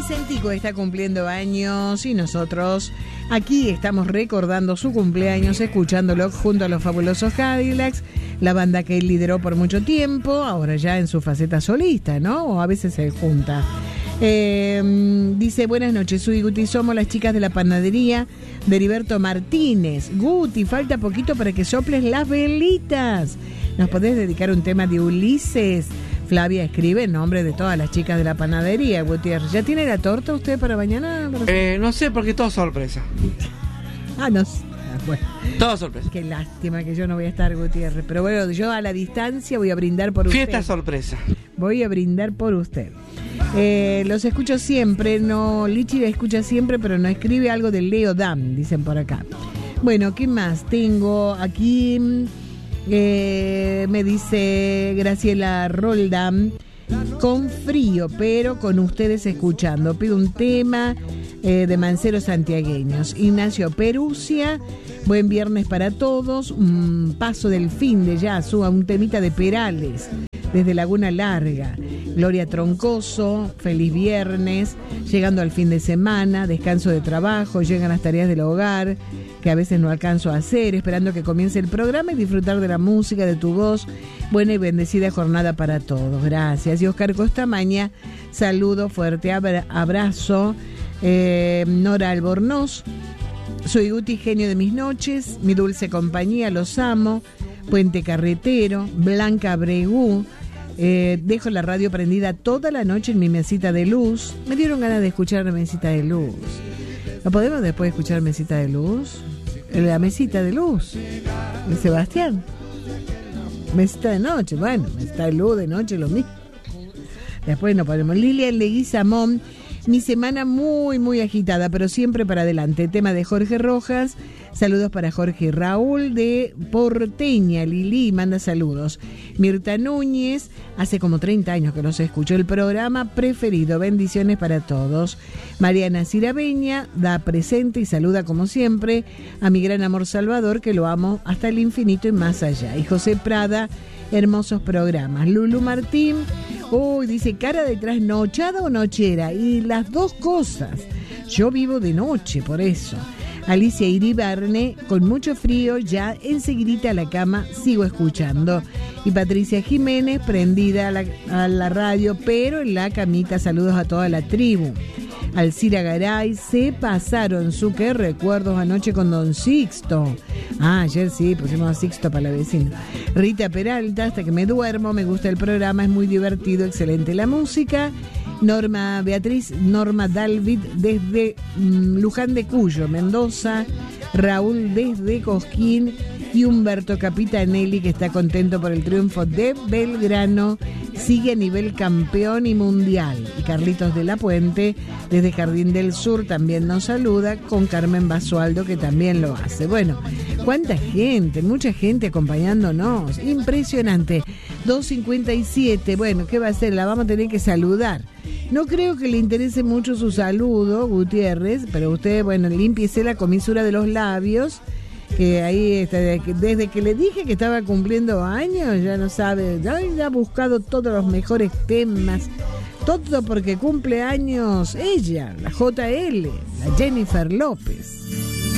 Vicentico está cumpliendo años y nosotros aquí estamos recordando su cumpleaños, escuchándolo junto a los fabulosos Cadillacs, la banda que él lideró por mucho tiempo, ahora ya en su faceta solista, ¿no? O a veces se junta. Dice, buenas noches, soy Guti, somos las chicas de la panadería de Heriberto Martínez. Guti, falta poquito para que soples las velitas. ¿Nos podés dedicar un tema de Ulises? Flavia escribe en nombre de todas las chicas de la panadería, Gutiérrez. ¿Ya tiene la torta usted para mañana? No sé, porque todo sorpresa. No sé. Bueno. Todo sorpresa. Qué lástima que yo no voy a estar, Gutiérrez. Pero bueno, yo a la distancia voy a brindar por usted. Fiesta sorpresa. Voy a brindar por usted. Los escucho siempre, no, Lichi la escucha siempre, pero no escribe algo de Leo Dan, dicen por acá. Bueno, ¿qué más? Tengo aquí, me dice Graciela Roldán, con frío, pero con ustedes escuchando. Pido un tema de Manceros Santiagueños. Ignacio Perusia, buen viernes para todos. Un paso del fin de jazz, un temita de Perales, desde Laguna Larga. Gloria Troncoso, feliz viernes, llegando al fin de semana, descanso de trabajo, llegan las tareas del hogar, que a veces no alcanzo a hacer, esperando que comience el programa y disfrutar de la música, de tu voz. Buena y bendecida jornada para todos. Gracias. Y Oscar Costamaña, saludo, fuerte abrazo. Nora Albornoz, soy Guti, genio de mis noches, mi dulce compañía, los amo. Puente Carretero, Blanca Bregú. Dejo la radio prendida toda la noche en mi mesita de luz. Me dieron ganas de escuchar la mesita de luz. ¿No podemos después escuchar mesita de luz? La mesita de luz de Sebastián. Mesita de noche, bueno, mesita de luz de noche lo mismo. Después nos ponemos. Lilian Leguizamón, mi semana muy agitada, pero siempre para adelante. Tema de Jorge Rojas. Saludos para Jorge Raúl de Porteña. Lili manda saludos. Mirta Núñez, hace como 30 años que no se escuchó el programa preferido. Bendiciones para todos. Mariana Cirabeña da presente y saluda como siempre a mi gran amor Salvador, que lo amo hasta el infinito y más allá. Y José Prada, hermosos programas. Lulu Martín, dice, cara de trasnochada o nochera, y las dos cosas. Yo vivo de noche, por eso. Alicia Iribarne, con mucho frío, ya enseguidita a la cama, sigo escuchando. Y Patricia Jiménez, prendida a la radio, pero en la camita, saludos a toda la tribu. Alcira Garay, se pasaron su qué recuerdos anoche con Don Sixto. Ayer sí, pusimos a Sixto para la vecina. Rita Peralta, hasta que me duermo, me gusta el programa, es muy divertido, excelente la música. Norma Dalvid desde Luján de Cuyo, Mendoza. Raúl desde Cosquín y Humberto Capitanelli, que está contento por el triunfo de Belgrano, sigue a nivel campeón y mundial. Y Carlitos de la Puente desde Jardín del Sur también nos saluda, con Carmen Basualdo, que también lo hace. Bueno, cuánta gente, mucha gente acompañándonos, impresionante. 2:57, bueno, ¿qué va a hacer? La vamos a tener que saludar. No creo que le interese mucho su saludo, Gutiérrez, pero usted, bueno, límpiese la comisura de los labios, que ahí está, desde que le dije que estaba cumpliendo años, ya no sabe, ya ha buscado todos los mejores temas, todo porque cumple años ella, la JL, la Jennifer López.